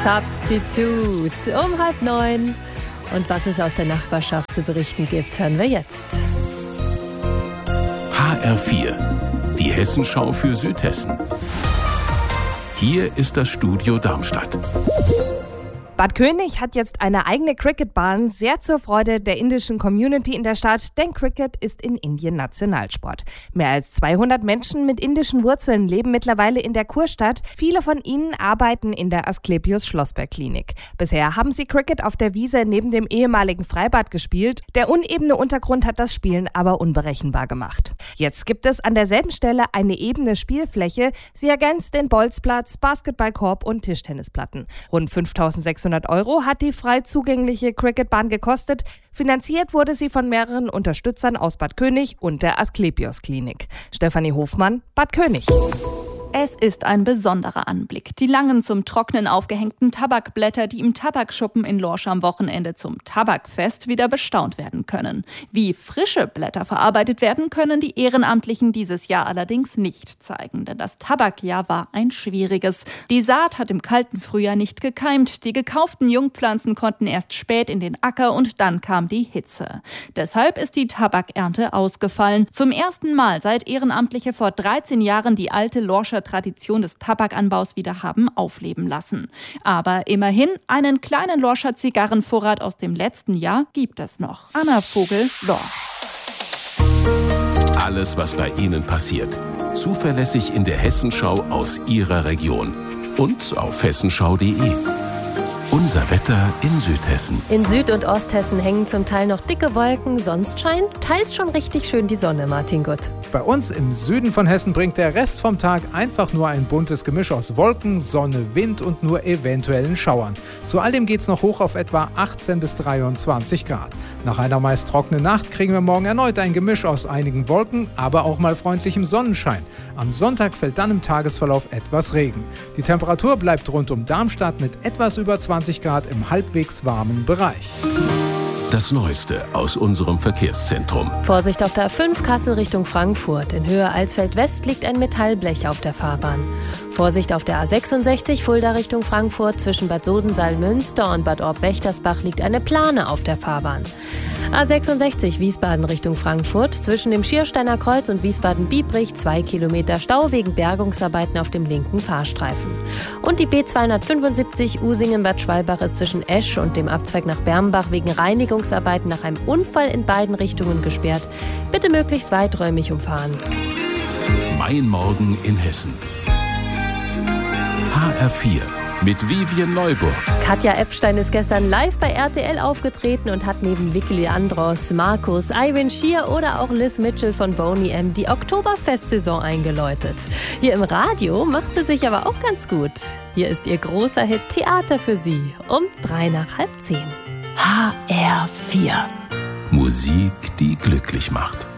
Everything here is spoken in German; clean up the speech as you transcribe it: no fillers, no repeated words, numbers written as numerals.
Substitute um 8:30. Und was es aus der Nachbarschaft zu berichten gibt, hören wir jetzt. HR4, die Hessenschau für Südhessen. Hier ist das Studio Darmstadt. Bad König hat jetzt eine eigene Cricketbahn, sehr zur Freude der indischen Community in der Stadt, denn Cricket ist in Indien Nationalsport. Mehr als 200 Menschen mit indischen Wurzeln leben mittlerweile in der Kurstadt. Viele von ihnen arbeiten in der Asklepios Schlossberg Klinik. Bisher haben sie Cricket auf der Wiese neben dem ehemaligen Freibad gespielt. Der unebene Untergrund hat das Spielen aber unberechenbar gemacht. Jetzt gibt es an derselben Stelle eine ebene Spielfläche. Sie ergänzt den Bolzplatz, Basketballkorb und Tischtennisplatten. Rund 5.600 € hat die frei zugängliche Cricketbahn gekostet. Finanziert wurde sie von mehreren Unterstützern aus Bad König und der Asklepios Klinik. Stefanie Hofmann, Bad König. Es ist ein besonderer Anblick. Die langen zum Trocknen aufgehängten Tabakblätter, die im Tabakschuppen in Lorsch am Wochenende zum Tabakfest wieder bestaunt werden können. Wie frische Blätter verarbeitet werden, können die Ehrenamtlichen dieses Jahr allerdings nicht zeigen, denn das Tabakjahr war ein schwieriges. Die Saat hat im kalten Frühjahr nicht gekeimt. Die gekauften Jungpflanzen konnten erst spät in den Acker und dann kam die Hitze. Deshalb ist die Tabakernte ausgefallen. Zum ersten Mal seit Ehrenamtliche vor 13 Jahren die alte Lorscher Tradition des Tabakanbaus wieder haben aufleben lassen. Aber immerhin, einen kleinen Lorscher Zigarrenvorrat aus dem letzten Jahr gibt es noch. Anna Vogel, Lorsch. Alles, was bei Ihnen passiert, zuverlässig in der Hessenschau aus Ihrer Region und auf hessenschau.de. Unser Wetter in Südhessen. In Süd- und Osthessen hängen zum Teil noch dicke Wolken, sonst scheint teils schon richtig schön die Sonne, Martin Gutt. Bei uns im Süden von Hessen bringt der Rest vom Tag einfach nur ein buntes Gemisch aus Wolken, Sonne, Wind und nur eventuellen Schauern. Zu all dem geht's noch hoch auf etwa 18 bis 23 Grad. Nach einer meist trockenen Nacht kriegen wir morgen erneut ein Gemisch aus einigen Wolken, aber auch mal freundlichem Sonnenschein. Am Sonntag fällt dann im Tagesverlauf etwas Regen. Die Temperatur bleibt rund um Darmstadt mit etwas über 20 Grad im halbwegs warmen Bereich. Das Neueste aus unserem Verkehrszentrum. Vorsicht auf der A5 Kassel Richtung Frankfurt. In Höhe Alsfeld West liegt ein Metallblech auf der Fahrbahn. Vorsicht auf der A66 Fulda Richtung Frankfurt. Zwischen Bad Sodensaal-Münster und Bad Orb-Wächtersbach liegt eine Plane auf der Fahrbahn. A66 Wiesbaden Richtung Frankfurt. Zwischen dem Schiersteiner Kreuz und Wiesbaden-Biebrich 2 Kilometer Stau wegen Bergungsarbeiten auf dem linken Fahrstreifen. Und die B275 Usingen-Bad Schwalbach ist zwischen Esch und dem Abzweig nach Bermbach wegen Reinigungsarbeiten nach einem Unfall in beiden Richtungen gesperrt. Bitte möglichst weiträumig umfahren. Mein Morgen in Hessen. HR4 mit Vivian Neuburg. Katja Epstein ist gestern live bei RTL aufgetreten und hat neben Vicky Leandros, Markus, Ivan Schier oder auch Liz Mitchell von Boney M. die Oktoberfestsaison eingeläutet. Hier im Radio macht sie sich aber auch ganz gut. Hier ist ihr großer Hit Theater für Sie um 10:03. HR4. Musik, die glücklich macht.